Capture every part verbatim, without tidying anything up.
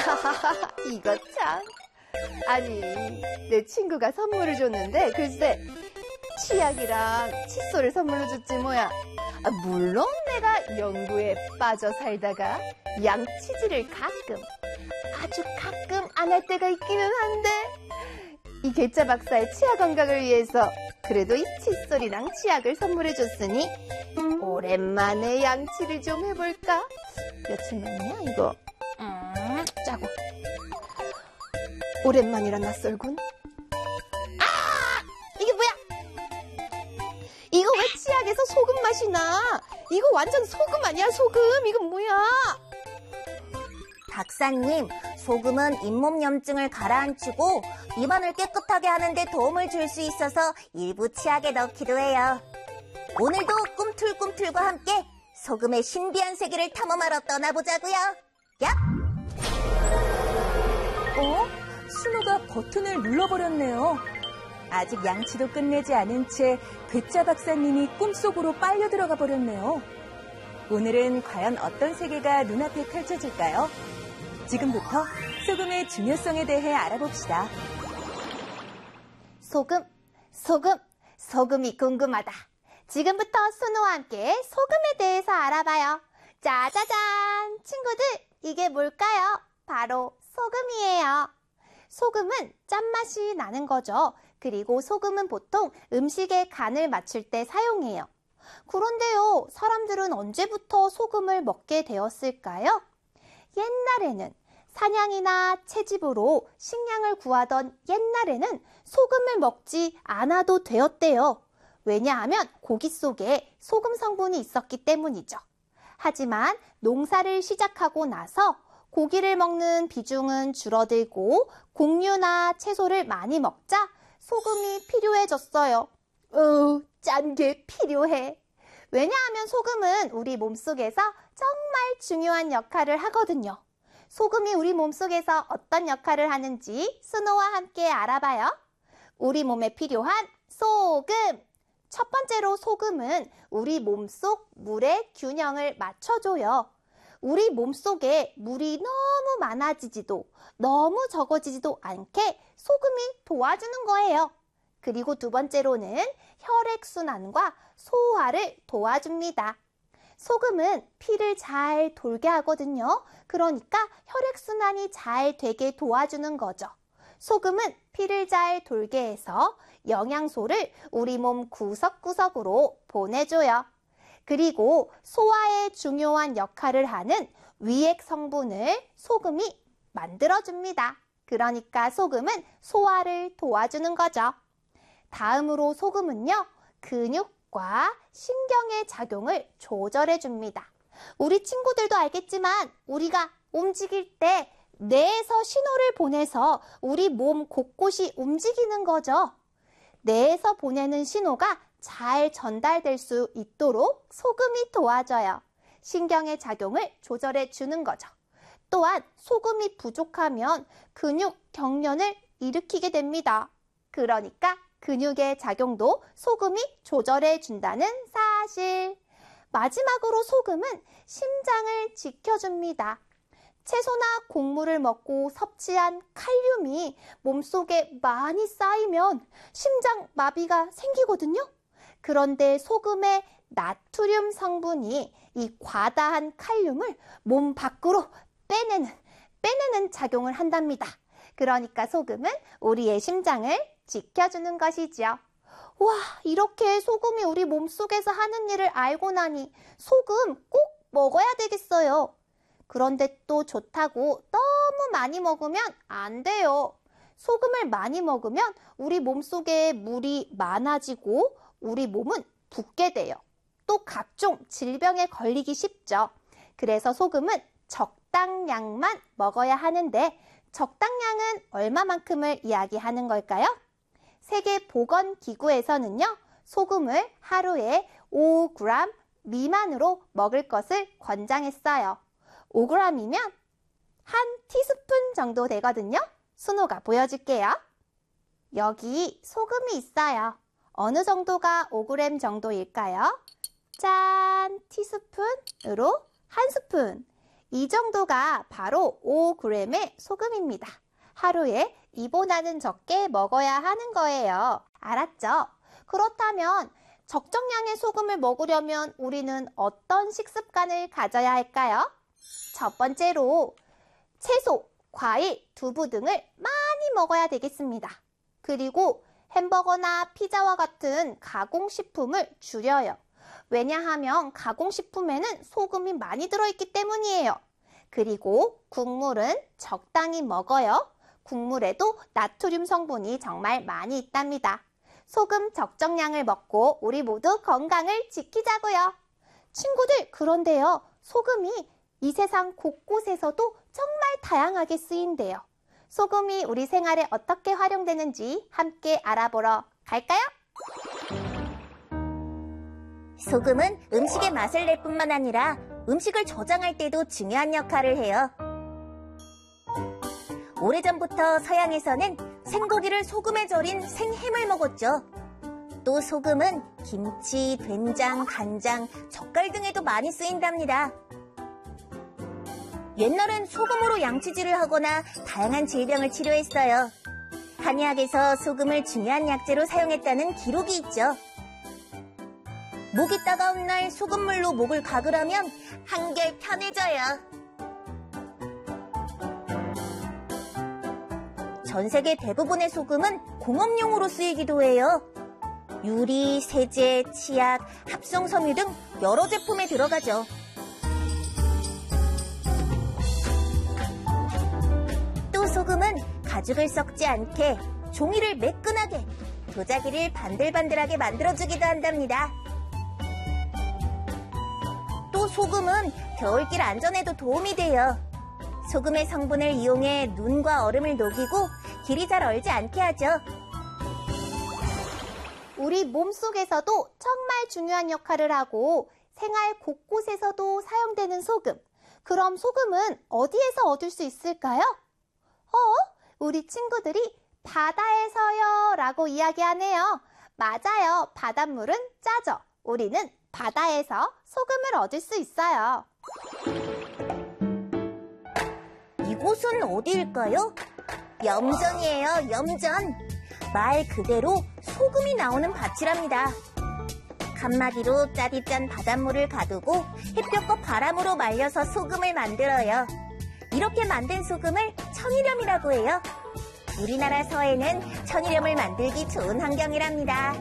이거 참. 아니, 내 친구가 선물을 줬는데 글쎄 치약이랑 칫솔을 선물로 줬지 뭐야. 아, 물론 내가 연구에 빠져 살다가 양치질을 가끔, 아주 가끔 안 할 때가 있기는 한데 이 괴짜 박사의 치아 건강을 위해서 그래도 이 칫솔이랑 치약을 선물해 줬으니 오랜만에 양치를 좀 해볼까? 며칠 됐냐 이거? 음, 짜고. 오랜만이라 낯설군. 아! 이게 뭐야? 이거 왜 치약에서 소금 맛이 나? 이거 완전 소금 아니야, 소금? 이건 뭐야? 박사님, 소금은 잇몸 염증을 가라앉히고 입안을 깨끗하게 하는 데 도움을 줄 수 있어서 일부 치약에 넣기도 해요. 오늘도 꿈틀꿈틀과 함께 소금의 신비한 세계를 탐험하러 떠나보자고요. 야! 어? 순호가 버튼을 눌러버렸네요. 아직 양치도 끝내지 않은 채 괴짜 박사님이 꿈속으로 빨려 들어가 버렸네요. 오늘은 과연 어떤 세계가 눈앞에 펼쳐질까요? 지금부터 소금의 중요성에 대해 알아봅시다. 소금, 소금, 소금이 궁금하다. 지금부터 순호와 함께 소금에 대해서 알아봐요. 짜자잔! 친구들, 이게 뭘까요? 바로 소금이에요. 소금은 짠맛이 나는 거죠. 그리고 소금은 보통 음식에 간을 맞출 때 사용해요. 그런데요, 사람들은 언제부터 소금을 먹게 되었을까요? 옛날에는 사냥이나 채집으로 식량을 구하던 옛날에는 소금을 먹지 않아도 되었대요. 왜냐하면 고기 속에 소금 성분이 있었기 때문이죠. 하지만 농사를 시작하고 나서 고기를 먹는 비중은 줄어들고 곡류나 채소를 많이 먹자 소금이 필요해졌어요. 어, 짠 게 필요해. 왜냐하면 소금은 우리 몸속에서 정말 중요한 역할을 하거든요. 소금이 우리 몸속에서 어떤 역할을 하는지 순호와 함께 알아봐요. 우리 몸에 필요한 소금! 첫 번째로 소금은 우리 몸속 물의 균형을 맞춰줘요. 우리 몸속에 물이 너무 많아지지도 너무 적어지지도 않게 소금이 도와주는 거예요. 그리고 두 번째로는 혈액순환과 소화를 도와줍니다. 소금은 피를 잘 돌게 하거든요. 그러니까 혈액순환이 잘 되게 도와주는 거죠. 소금은 피를 잘 돌게 해서 영양소를 우리 몸 구석구석으로 보내줘요. 그리고 소화에 중요한 역할을 하는 위액 성분을 소금이 만들어줍니다. 그러니까 소금은 소화를 도와주는 거죠. 다음으로 소금은요, 근육과 신경의 작용을 조절해줍니다. 우리 친구들도 알겠지만 우리가 움직일 때 뇌에서 신호를 보내서 우리 몸 곳곳이 움직이는 거죠. 뇌에서 보내는 신호가 잘 전달될 수 있도록 소금이 도와줘요. 신경의 작용을 조절해 주는 거죠. 또한 소금이 부족하면 근육 경련을 일으키게 됩니다. 그러니까 근육의 작용도 소금이 조절해 준다는 사실. 마지막으로 소금은 심장을 지켜줍니다. 채소나 곡물을 먹고 섭취한 칼륨이 몸속에 많이 쌓이면 심장 마비가 생기거든요. 그런데 소금의 나트륨 성분이 이 과다한 칼륨을 몸 밖으로 빼내는, 빼내는 작용을 한답니다. 그러니까 소금은 우리의 심장을 지켜주는 것이죠. 와, 이렇게 소금이 우리 몸속에서 하는 일을 알고 나니 소금 꼭 먹어야 되겠어요. 그런데 또 좋다고 너무 많이 먹으면 안 돼요. 소금을 많이 먹으면 우리 몸속에 물이 많아지고 우리 몸은 붓게 돼요. 또 각종 질병에 걸리기 쉽죠. 그래서 소금은 적당량만 먹어야 하는데 적당량은 얼마만큼을 이야기하는 걸까요? 세계보건기구에서는요, 소금을 하루에 오 그램 미만으로 먹을 것을 권장했어요. 오 그램이면 한 티스푼 정도 되거든요. 순호가 보여줄게요. 여기 소금이 있어요. 어느 정도가 오 그램 정도일까요? 짠! 티스푼으로 한 스푼. 이 정도가 바로 오 그램의 소금입니다. 하루에 이보다는 적게 먹어야 하는 거예요. 알았죠? 그렇다면 적정량의 소금을 먹으려면 우리는 어떤 식습관을 가져야 할까요? 첫 번째로 채소, 과일, 두부 등을 많이 먹어야 되겠습니다. 그리고 햄버거나 피자와 같은 가공식품을 줄여요. 왜냐하면 가공식품에는 소금이 많이 들어있기 때문이에요. 그리고 국물은 적당히 먹어요. 국물에도 나트륨 성분이 정말 많이 있답니다. 소금 적정량을 먹고 우리 모두 건강을 지키자고요. 친구들, 그런데요. 소금이 이 세상 곳곳에서도 정말 다양하게 쓰인대요. 소금이 우리 생활에 어떻게 활용되는지 함께 알아보러 갈까요? 소금은 음식의 맛을 낼 뿐만 아니라 음식을 저장할 때도 중요한 역할을 해요. 오래전부터 서양에서는 생고기를 소금에 절인 생햄을 먹었죠. 또 소금은 김치, 된장, 간장, 젓갈 등에도 많이 쓰인답니다. 옛날엔 소금으로 양치질을 하거나 다양한 질병을 치료했어요. 한의학에서 소금을 중요한 약재로 사용했다는 기록이 있죠. 목이 따가운 날 소금물로 목을 가글하면 한결 편해져요. 전 세계 대부분의 소금은 공업용으로 쓰이기도 해요. 유리, 세제, 치약, 합성섬유 등 여러 제품에 들어가죠. 또 소금은 가죽을 썩지 않게, 종이를 매끈하게, 도자기를 반들반들하게 만들어주기도 한답니다. 또 소금은 겨울길 안전에도 도움이 돼요. 소금의 성분을 이용해 눈과 얼음을 녹이고 길이 잘 얼지 않게 하죠. 우리 몸속에서도 정말 중요한 역할을 하고 생활 곳곳에서도 사용되는 소금. 그럼 소금은 어디에서 얻을 수 있을까요? 어? 우리 친구들이 바다에서요 라고 이야기하네요. 맞아요. 바닷물은 짜죠. 우리는 바다에서 소금을 얻을 수 있어요. 이곳은 어디일까요? 염전이에요, 염전. 말 그대로 소금이 나오는 밭이랍니다. 칸막이로 짜디짠 바닷물을 가두고 햇볕과 바람으로 말려서 소금을 만들어요. 이렇게 만든 소금을 천일염이라고 해요. 우리나라 서해는 천일염을 만들기 좋은 환경이랍니다.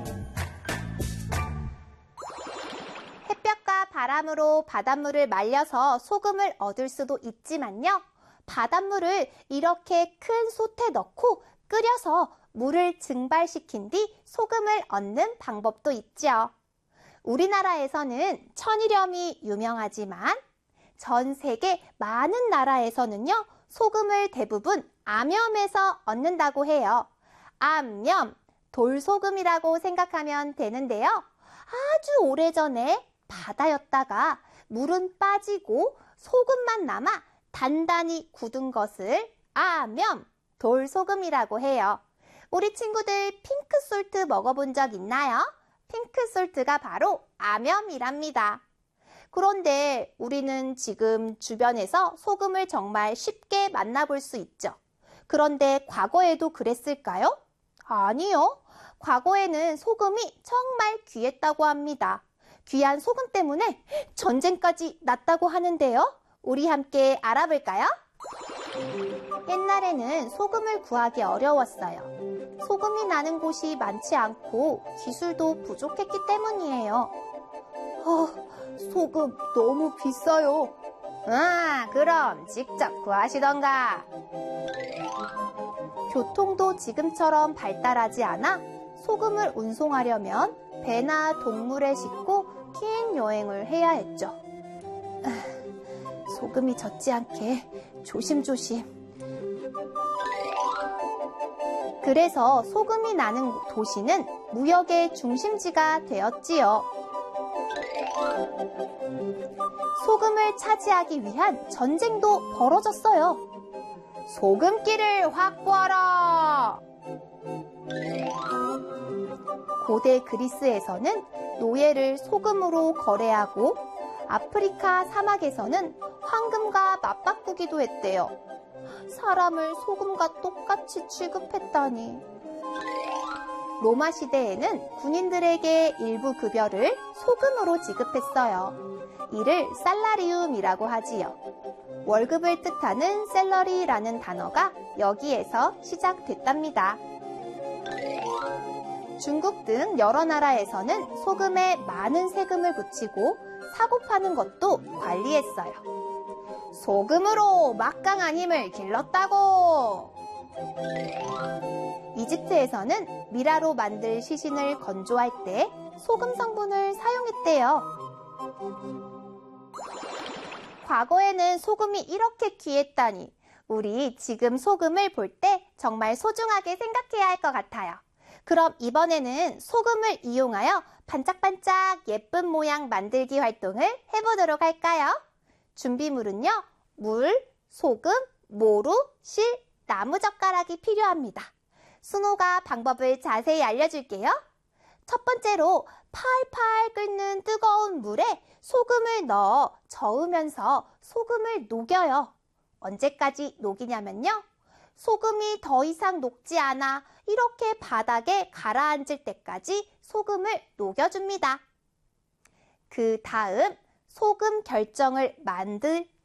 햇볕과 바람으로 바닷물을 말려서 소금을 얻을 수도 있지만요. 바닷물을 이렇게 큰 솥에 넣고 끓여서 물을 증발시킨 뒤 소금을 얻는 방법도 있죠. 우리나라에서는 천일염이 유명하지만 전 세계 많은 나라에서는요, 소금을 대부분 암염에서 얻는다고 해요. 암염, 돌소금이라고 생각하면 되는데요. 아주 오래전에 바다였다가 물은 빠지고 소금만 남아 단단히 굳은 것을 암염, 돌소금이라고 해요. 우리 친구들 핑크솔트 먹어본 적 있나요? 핑크솔트가 바로 암염이랍니다. 그런데 우리는 지금 주변에서 소금을 정말 쉽게 만나볼 수 있죠. 그런데 과거에도 그랬을까요? 아니요. 과거에는 소금이 정말 귀했다고 합니다. 귀한 소금 때문에 전쟁까지 났다고 하는데요. 우리 함께 알아볼까요? 옛날에는 소금을 구하기 어려웠어요. 소금이 나는 곳이 많지 않고 기술도 부족했기 때문이에요. 아, 소금 너무 비싸요. 아, 그럼 직접 구하시던가. 교통도 지금처럼 발달하지 않아 소금을 운송하려면 배나 동물에 싣고 긴 여행을 해야 했죠. 소금이 젖지 않게 조심조심. 그래서 소금이 나는 도시는 무역의 중심지가 되었지요. 소금을 차지하기 위한 전쟁도 벌어졌어요. 소금기를 확보하라! 고대 그리스에서는 노예를 소금으로 거래하고 아프리카 사막에서는 황금과 맞바꾸기도 했대요. 사람을 소금과 똑같이 취급했다니. 로마 시대에는 군인들에게 일부 급여를 소금으로 지급했어요. 이를 살라리움이라고 하지요. 월급을 뜻하는 셀러리라는 단어가 여기에서 시작됐답니다. 중국 등 여러 나라에서는 소금에 많은 세금을 붙이고 사고 파는 것도 관리했어요. 소금으로 막강한 힘을 길렀다고! 이집트에서는 미라로 만들 시신을 건조할 때 소금 성분을 사용했대요. 과거에는 소금이 이렇게 귀했다니 우리 지금 소금을 볼 때 정말 소중하게 생각해야 할 것 같아요. 그럼 이번에는 소금을 이용하여 반짝반짝 예쁜 모양 만들기 활동을 해보도록 할까요? 준비물은요, 물, 소금, 모루, 실, 나무젓가락이 필요합니다. 순호가 방법을 자세히 알려줄게요. 첫 번째로 팔팔 끓는 뜨거운 물에 소금을 넣어 저으면서 소금을 녹여요. 언제까지 녹이냐면요. 소금이 더 이상 녹지 않아 이렇게 바닥에 가라앉을 때까지 소금을 녹여줍니다. 그 다음 소금 결정을 만들